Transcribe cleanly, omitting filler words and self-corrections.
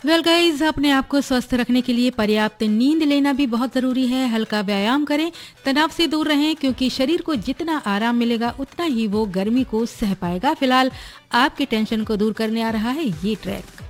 Well guys, अपने आप को स्वस्थ रखने के लिए पर्याप्त नींद लेना भी बहुत ज़रूरी है। हल्का व्यायाम करें, तनाव से दूर रहें, क्योंकि शरीर को जितना आराम मिलेगा उतना ही वो गर्मी को सह पाएगा। फिलहाल आपकी टेंशन को दूर करने आ रहा है ये ट्रैक।